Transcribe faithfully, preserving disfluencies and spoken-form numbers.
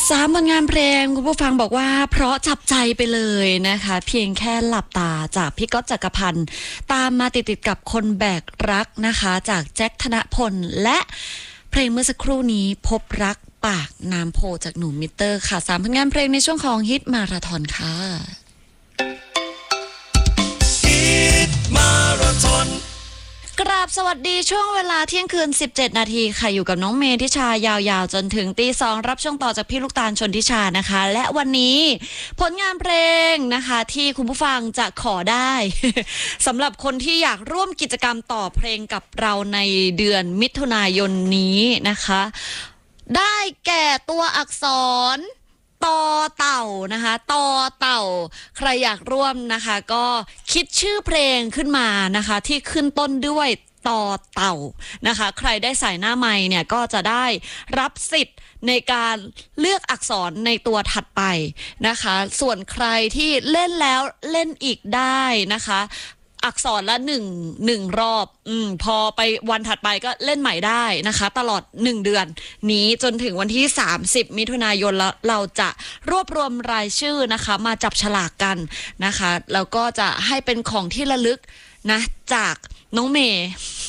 สามผลงานเพลงคุณผู้ฟังบอกว่าเพราะจับใจไปเลยนะคะเพียงแค่หลับตาจากพี่ก๊อตจักรพันธ์ตามมาติดติดกับคนแบกรักนะคะจากแจ็คธนพลและเพลงเมื่อสักครู่นี้พบรักปากน้ำโพจากหนุ่มมิเตอร์ค่ะสามผลงานเพลงในช่วงของฮิตมาราธอนค่ะฮิตมาราธอนกราบสวัสดีช่วงเวลาเที่ยงคืนสิบเจ็ดนาทีค่ะอยู่กับน้องเมทิชายาวๆจนถึงตีสองรับช่วงต่อจากพี่ลูกตาลชนทิชานะคะและวันนี้ผลงานเพลงนะคะที่คุณผู้ฟังจะขอได้ สำหรับคนที่อยากร่วมกิจกรรมต่อเพลงกับเราในเดือนมิถุนายนนี้นะคะได้แก่ตัวอักษรต่อเต่านะคะต่อเต่าใครอยากร่วมนะคะก็คิดชื่อเพลงขึ้นมานะคะที่ขึ้นต้นด้วยต่อเต่านะคะใครได้ใส่หน้าไมค์เนี่ยก็จะได้รับสิทธิ์ในการเลือกอักษรในตัวถัดไปนะคะส่วนใครที่เล่นแล้วเล่นอีกได้นะคะอักษรละหนึ่งหนึ่งรอบอืมพอไปวันถัดไปก็เล่นใหม่ได้นะคะตลอดหนึ่งเดือนนี้จนถึงวันที่สามสิบมิถุนายนแล้วเราจะรวบรวมรายชื่อนะคะมาจับฉลากกันนะคะแล้วก็จะให้เป็นของที่ระลึกนะจากน้องเมย์